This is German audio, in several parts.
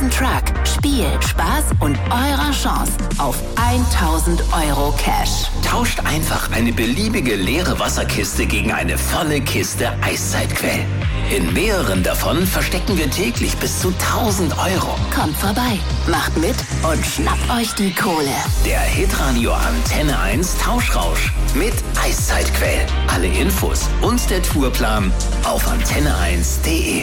eurem Truck, Spiel, Spaß und eurer Chance auf 1.000 Euro Cash. Tauscht einfach eine beliebige leere Wasserkiste gegen eine volle Kiste Eiszeitquell. In mehreren davon verstecken wir täglich bis zu 1.000 Euro. Kommt vorbei, macht mit und schnappt euch die Kohle. Der Hitradio Antenne 1 Tauschrausch mit Eiszeitquell. Alle Infos und der Tourplan auf antenne1.de.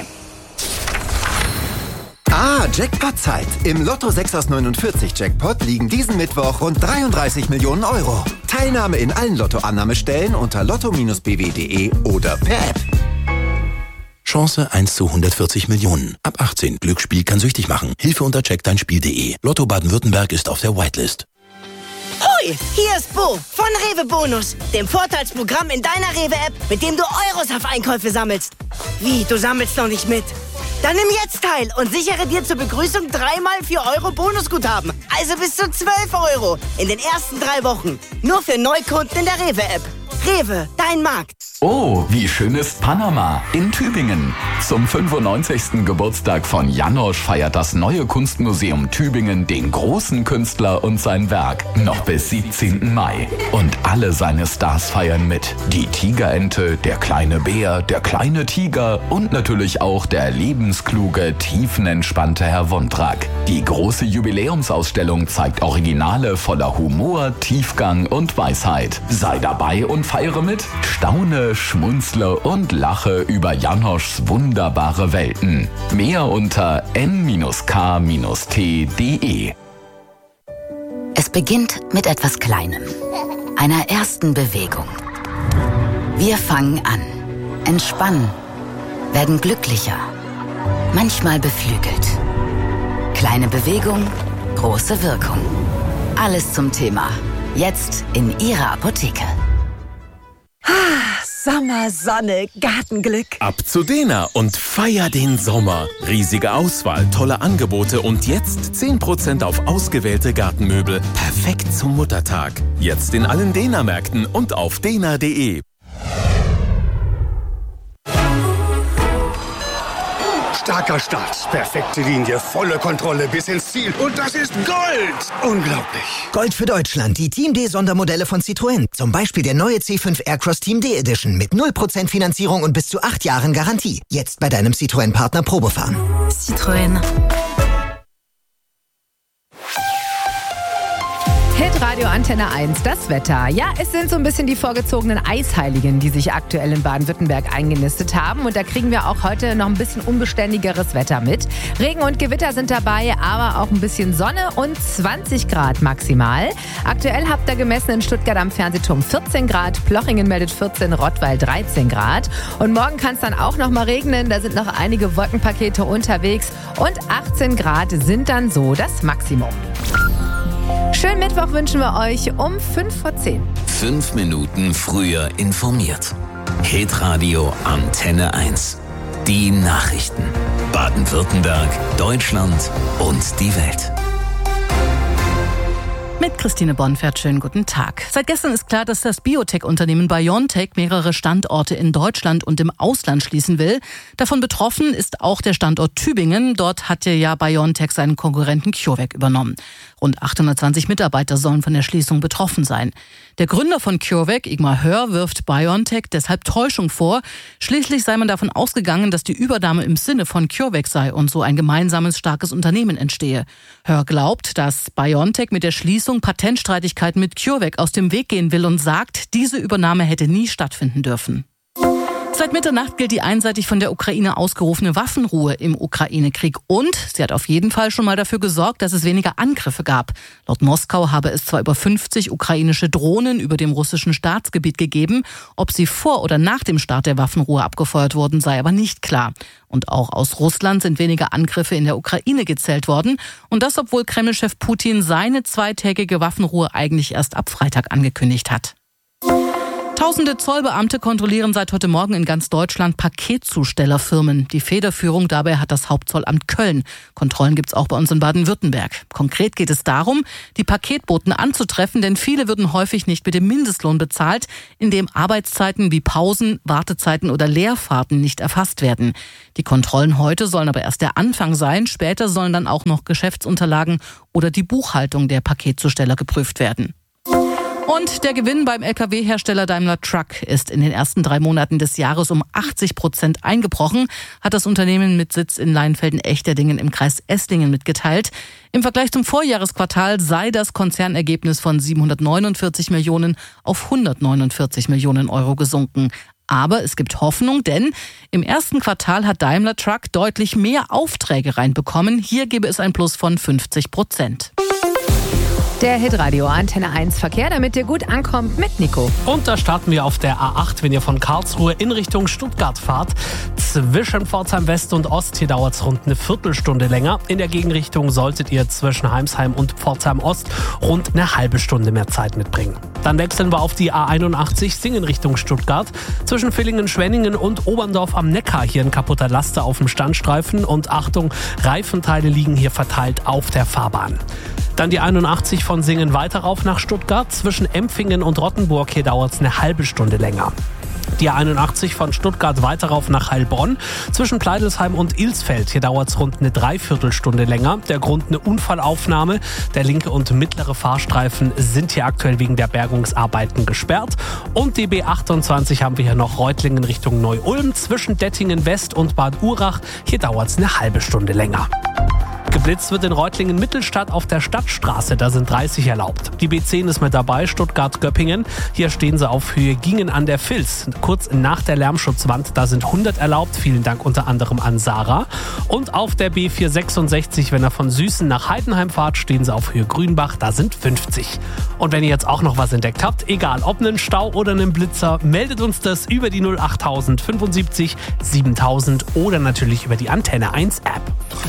Jackpot-Zeit. Im Lotto 6 aus 49 Jackpot liegen diesen Mittwoch rund 33 Millionen Euro. Teilnahme in allen Lotto-Annahmestellen unter lotto-bw.de oder per App. Chance 1 zu 140 Millionen. Ab 18. Glücksspiel kann süchtig machen. Hilfe unter checkdeinspiel.de. Lotto Baden-Württemberg ist auf der Whitelist. Hoi, hier ist Bo von Rewe Bonus, dem Vorteilsprogramm in deiner Rewe-App, mit dem du Euros auf Einkäufe sammelst. Wie, du sammelst noch nicht mit? Dann nimm jetzt teil und sichere dir zur Begrüßung 3x 4 Euro Bonusguthaben. Also bis zu 12 Euro in den ersten 3 Wochen. Nur für Neukunden in der Rewe-App. Rewe, dein Markt. Oh, wie schön ist Panama in Tübingen. Zum 95. Geburtstag von Janosch feiert das neue Kunstmuseum Tübingen den großen Künstler und sein Werk noch bis 17. Mai. Und alle seine Stars feiern mit. Die Tigerente, der kleine Bär, der kleine Tiger und natürlich auch der lebenskluge, tiefenentspannte Herr Wundrak. Die große Jubiläumsausstellung zeigt Originale voller Humor, Tiefgang und Weisheit. Sei dabei und feiere mit, staune, schmunzle und lache über Janoschs wunderbare Welten. Mehr unter n-k-t.de. Es beginnt mit etwas Kleinem, einer ersten Bewegung. Wir fangen an, entspannen, werden glücklicher, manchmal beflügelt. Kleine Bewegung, große Wirkung. Alles zum Thema. Jetzt in Ihrer Apotheke. Sommer, Sonne, Gartenglück. Ab zu Dena und feier den Sommer. Riesige Auswahl, tolle Angebote und jetzt 10% auf ausgewählte Gartenmöbel. Perfekt zum Muttertag. Jetzt in allen Dena-Märkten und auf dena.de. Starker Start, perfekte Linie, volle Kontrolle bis ins Ziel. Und das ist Gold! Unglaublich. Gold für Deutschland, die Team D-Sondermodelle von Citroën. Zum Beispiel der neue C5 Aircross Team D Edition mit 0% Finanzierung und bis zu 8 Jahren Garantie. Jetzt bei deinem Citroën-Partner Probefahren. Citroën. Hitradio Antenne 1, das Wetter. Ja, es sind so ein bisschen die vorgezogenen Eisheiligen, die sich aktuell in Baden-Württemberg eingenistet haben. Und da kriegen wir auch heute noch ein bisschen unbeständigeres Wetter mit. Regen und Gewitter sind dabei, aber auch ein bisschen Sonne und 20 Grad maximal. Aktuell habt ihr gemessen in Stuttgart am Fernsehturm 14 Grad, Plochingen meldet 14, Rottweil 13 Grad. Und morgen kann es dann auch noch mal regnen, da sind noch einige Wolkenpakete unterwegs. Und 18 Grad sind dann so das Maximum. Schönen Mittwoch wünschen wir euch um 5:10. 5 Minuten früher informiert. Hitradio Antenne 1. Die Nachrichten. Baden-Württemberg, Deutschland und die Welt. Mit Christine Bonfert, schönen guten Tag. Seit gestern ist klar, dass das Biotech-Unternehmen BioNTech mehrere Standorte in Deutschland und im Ausland schließen will. Davon betroffen ist auch der Standort Tübingen. Dort hatte ja BioNTech seinen Konkurrenten CureVac übernommen. Rund 820 Mitarbeiter sollen von der Schließung betroffen sein. Der Gründer von CureVac, Igmar Hör, wirft BioNTech deshalb Täuschung vor. Schließlich sei man davon ausgegangen, dass die Übernahme im Sinne von CureVac sei und so ein gemeinsames, starkes Unternehmen entstehe. Hör glaubt, dass BioNTech mit der Schließung Patentstreitigkeiten mit CureVac aus dem Weg gehen will und sagt, diese Übernahme hätte nie stattfinden dürfen. Seit Mitternacht gilt die einseitig von der Ukraine ausgerufene Waffenruhe im Ukraine-Krieg und sie hat auf jeden Fall schon mal dafür gesorgt, dass es weniger Angriffe gab. Laut Moskau habe es zwar über 50 ukrainische Drohnen über dem russischen Staatsgebiet gegeben, ob sie vor oder nach dem Start der Waffenruhe abgefeuert wurden, sei aber nicht klar. Und auch aus Russland sind weniger Angriffe in der Ukraine gezählt worden und das, obwohl Kreml-Chef Putin seine zweitägige Waffenruhe eigentlich erst ab Freitag angekündigt hat. Tausende Zollbeamte kontrollieren seit heute Morgen in ganz Deutschland Paketzustellerfirmen. Die Federführung dabei hat das Hauptzollamt Köln. Kontrollen gibt's auch bei uns in Baden-Württemberg. Konkret geht es darum, die Paketboten anzutreffen, denn viele würden häufig nicht mit dem Mindestlohn bezahlt, indem Arbeitszeiten wie Pausen, Wartezeiten oder Leerfahrten nicht erfasst werden. Die Kontrollen heute sollen aber erst der Anfang sein. Später sollen dann auch noch Geschäftsunterlagen oder die Buchhaltung der Paketzusteller geprüft werden. Und der Gewinn beim Lkw-Hersteller Daimler Truck ist in den ersten 3 Monaten des Jahres um 80% eingebrochen, hat das Unternehmen mit Sitz in Leinfelden-Echterdingen im Kreis Esslingen mitgeteilt. Im Vergleich zum Vorjahresquartal sei das Konzernergebnis von 749 Millionen auf 149 Millionen Euro gesunken. Aber es gibt Hoffnung, denn im ersten Quartal hat Daimler Truck deutlich mehr Aufträge reinbekommen. Hier gebe es ein Plus von 50%. Der Hitradio Antenne 1 Verkehr, damit ihr gut ankommt mit Nico. Und da starten wir auf der A8, wenn ihr von Karlsruhe in Richtung Stuttgart fahrt. Zwischen Pforzheim West und Ost, hier dauert es rund eine Viertelstunde länger. In der Gegenrichtung solltet ihr zwischen Heimsheim und Pforzheim Ost rund eine halbe Stunde mehr Zeit mitbringen. Dann wechseln wir auf die A81 Singen Richtung Stuttgart. Zwischen Villingen, Schwenningen und Oberndorf am Neckar hier ein kaputter Laster auf dem Standstreifen. Und Achtung, Reifenteile liegen hier verteilt auf der Fahrbahn. Dann die 81 von Singen weiter rauf nach Stuttgart. Zwischen Empfingen und Rottenburg, hier dauert es eine halbe Stunde länger. Die 81 von Stuttgart weiter rauf nach Heilbronn. Zwischen Pleidelsheim und Ilsfeld, hier dauert es rund eine Dreiviertelstunde länger. Der Grund eine Unfallaufnahme. Der linke und mittlere Fahrstreifen sind hier aktuell wegen der Bergungsarbeiten gesperrt. Und die B28 haben wir hier noch Reutlingen Richtung Neu-Ulm. Zwischen Dettingen West und Bad Urach, hier dauert es eine halbe Stunde länger. Geblitzt wird in Reutlingen-Mittelstadt auf der Stadtstraße, da sind 30 erlaubt. Die B10 ist mit dabei, Stuttgart-Göppingen. Hier stehen sie auf Höhe Gingen an der Vils. Kurz nach der Lärmschutzwand, da sind 100 erlaubt. Vielen Dank unter anderem an Sarah. Und auf der B466, wenn ihr von Süßen nach Heidenheim fahrt, stehen sie auf Höhe Grünbach, da sind 50. Und wenn ihr jetzt auch noch was entdeckt habt, egal ob einen Stau oder einen Blitzer, meldet uns das über die 08000 75 7000 oder natürlich über die Antenne 1 App.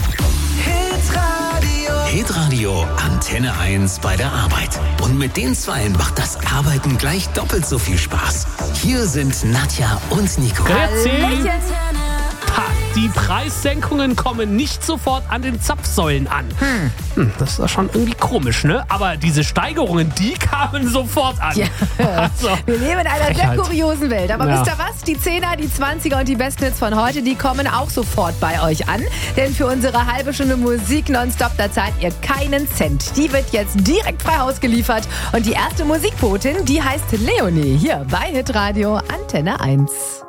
Hitradio Antenne 1 bei der Arbeit. Und mit den Zweien macht das Arbeiten gleich doppelt so viel Spaß. Hier sind Nadja und Nico. Grüezi. Die Preissenkungen kommen nicht sofort an den Zapfsäulen an. Das ist doch schon irgendwie komisch, ne? Aber diese Steigerungen, die kamen sofort an. Ja. Also, wir leben in einer Frechheit. sehr kuriosen Welt. Aber wisst ihr was? Die 10er, die 20er und die Bestnets von heute, die kommen auch sofort bei euch an. Denn für unsere halbe Stunde Musik nonstop, da zahlt ihr keinen Cent. Die wird jetzt direkt frei Haus geliefert. Und die erste Musikbotin, die heißt Leonie. Hier bei Hitradio Antenne 1.